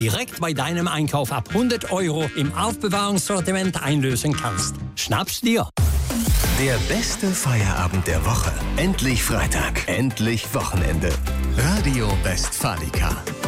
direkt bei deinem Einkauf ab 100 € im Aufbewahrungssortiment einlösen kannst. Schnapp's dir! Der beste Feierabend der Woche. Endlich Freitag. Endlich Wochenende. Radio Westfalica.